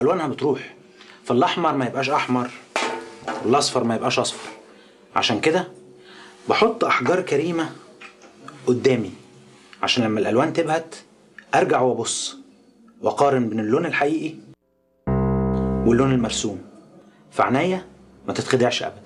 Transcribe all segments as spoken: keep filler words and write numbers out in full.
الوانها بتروح، فالاحمر ما يبقاش احمر والاصفر ما يبقاش اصفر. عشان كده بحط احجار كريمه قدامي عشان لما الالوان تبهت ارجع وابص واقارن بين اللون الحقيقي واللون المرسوم، فعناية ما تتخدعش ابدا.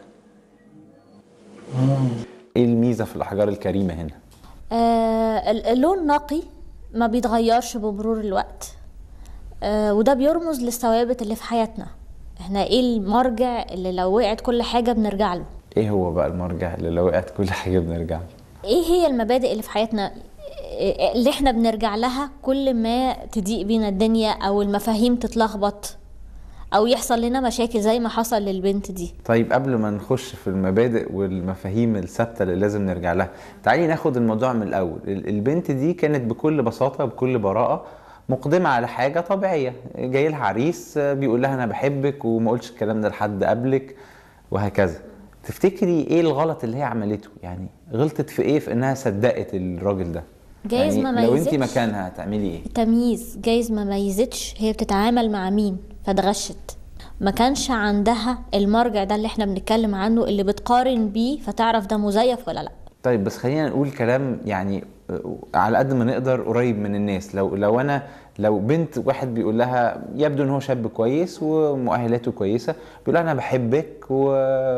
ايه الميزه في الاحجار الكريمه هنا؟ آه اللون نقي ما بيتغيرش بمرور الوقت، آه وده بيرمز للثوابت اللي في حياتنا. احنا ايه المرجع اللي لو وقعت كل حاجه بنرجع له؟ ايه هو بقى المرجع اللي لو وقعت كل حاجه بنرجع له؟ ايه هي المبادئ اللي في حياتنا اللي احنا بنرجع لها كل ما تضيق بينا الدنيا او المفاهيم تتلخبط او يحصل لنا مشاكل زي ما حصل للبنت دي؟ طيب قبل ما نخش في المبادئ والمفاهيم الثابته اللي لازم نرجع لها، تعالي ناخد الموضوع من الاول. البنت دي كانت بكل بساطه بكل براءه مقدمه على حاجه طبيعيه، جاي لها عريس بيقول لها انا بحبك وما قلتش الكلام ده لحد قبلك وهكذا. تفتكري ايه الغلط اللي هي عملته؟ يعني غلطت في ايه في انها صدقت الراجل ده؟ جايز يعني ما لو ميزتش. انت مكانها هتعملي ايه؟ تمييز. جايز ما ميزتش هي بتتعامل مع مين فاتغشت، ما كانش عندها المرجع ده اللي احنا بنتكلم عنه اللي بتقارن بيه فتعرف ده مزيف ولا لا. طيب بس خلينا نقول كلام يعني على قد ما نقدر قريب من الناس. لو لو انا لو بنت واحد بيقول لها يبدو ان هو شاب كويس ومؤهلاته كويسه، بيقول لها انا بحبك و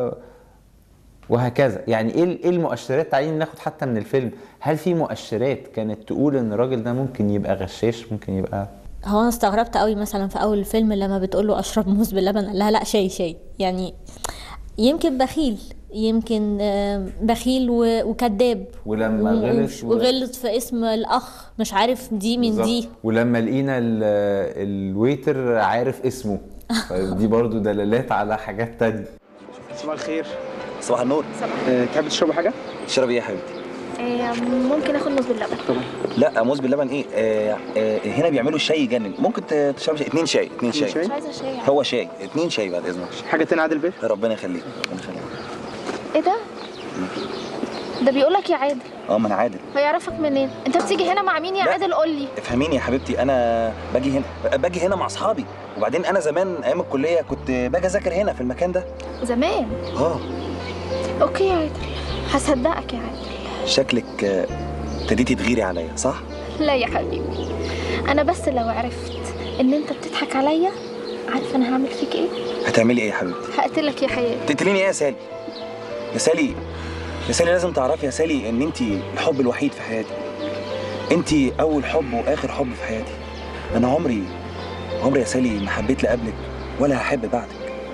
وهكذا، يعني ايه ايه المؤشرات؟ تعالي ناخد حتى من الفيلم، هل في مؤشرات كانت تقول ان الراجل ده ممكن يبقى غشاش، ممكن يبقى؟ هو انا استغربت قوي مثلا في اول الفيلم لما بتقول له اشرب موز باللبن قال لها لا شاي شاي. يعني يمكن بخيل، يمكن بخيل وكذاب، ولما غلط و... وغلط في اسم الاخ مش عارف دي من دي، ولما لقينا الويتر عارف اسمه دي برضو دلالات على حاجات تانية. صباح الخير. صباح النور. أه، تحب تشربوا حاجه؟ تشربي ايه يا حبيبتي؟ آه ممكن اخد موز باللبن. طبعا. لا موز باللبن ايه؟ آه آه هنا بيعملوا شاي يجنن. ممكن تشربي شاي؟ اتنين شاي. اتنين شاي. مش عايزه شاي. هو شاي. اتنين شاي بعد اذنك. حاجه تانية عادل بيه؟ ربنا يخليك. ربنا يخليك. ايه ده؟ ده بيقول لك يا عادل. اه ما انا عادل. هيعرفك منين؟ انت بتيجي هنا مع مين يا عادل؟ قول لي. افهميني يا حبيبتي، انا باجي هنا باجي هنا مع اصحابي، وبعدين انا زمان ايام الكليه كنت باجي اذاكر هنا في المكان ده. زمان؟ اه. اوكي يا عادل، هصدقك يا عادل. شكلك ابتديتي تغيري عليا صح؟ لا يا حبيبي، انا بس لو عرفت ان انت بتضحك عليا عارف انا هعمل فيك ايه؟ هتعملي ايه يا حبيبتي؟ هقتلك يا حياتي. تقتليني ايه يا سالي؟ يا سالي يا سالي لازم تعرفي يا سالي ان انت الحب الوحيد في حياتي. انت اول حب واخر حب في حياتي. انا عمري عمري يا سالي ما حبيت لا قبلك ولا هحب بعدك.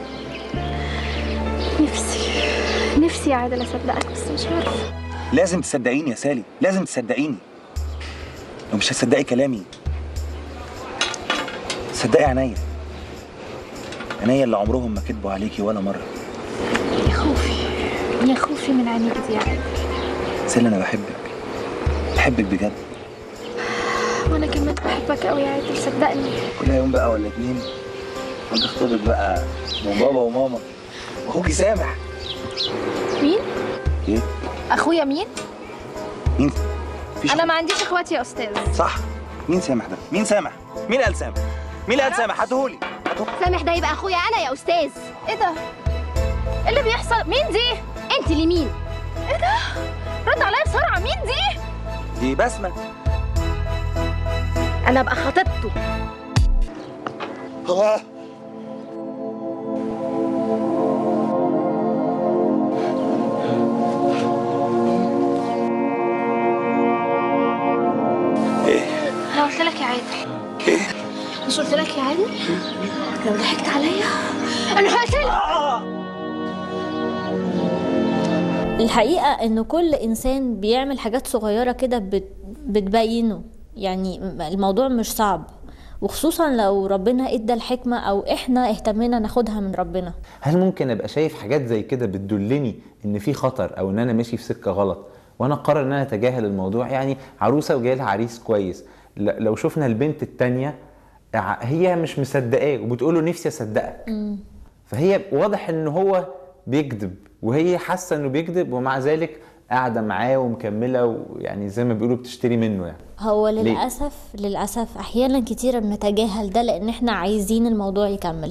نفسي نفسي يا عادل اصدقك بس مش عارفه. لازم تصدقيني يا سالي، لازم تصدقيني. لو مش هتصدقي كلامي صدقي عينيا، عينيا اللي عمرهم ما كدبوا عليكي ولا مره. يا خوفي يا خوفي من عينيك دي يا عادل. سالي انا بحبك، بحبك بجد. وانا كمان بحبك قوي يا عادل صدقني. كل يوم بقى ولا اتنين كنت اخطبك بقى من بابا وماما واخوكي سامح. مين؟ ايه؟ اخويا مين؟ مين؟ انا ما عنديش اخواتي يا استاذ. صح. مين سامح ده؟ مين سامح؟ مين قال سامح؟ مين اللي قال سامح؟ هاتهولي. سامح ده يبقى اخويا انا يا استاذ. ايه ده؟ ايه اللي بيحصل؟ مين دي؟ انت اللي مين؟ ايه ده؟ رد عليا بسرعه، مين دي؟ دي بسمة. انا ابقى خطيبته. آه. ايه؟ انا قلت لك يا عادل. ايه؟ مش قلت لك يا عادل؟ لو ضحكت عليا انا هقتلك. الحقيقة ان كل انسان بيعمل حاجات صغيرة كده بت... بتبينه. يعني الموضوع مش صعب، وخصوصا لو ربنا ادى الحكمة او احنا اهتمينا ناخدها من ربنا. هل ممكن ابقى شايف حاجات زي كده بتدلني ان في خطر او ان انا ماشي في سكة غلط وانا اقرر ان انا اتجاهل الموضوع؟ يعني عروسة وجاي لها عريس كويس، لو شفنا البنت التانية هي مش مصدقاه وبتقوله نفسي اصدقك، فهي واضح ان هو بيكذب وهي حاسة انه بيكذب، ومع ذلك قاعده معاه ومكمله، ويعني زي ما بيقولوا بتشتري منه يعني. هو ليه؟ للاسف للاسف احيانا كتيره بنتجاهل ده لان احنا عايزين الموضوع يكمل.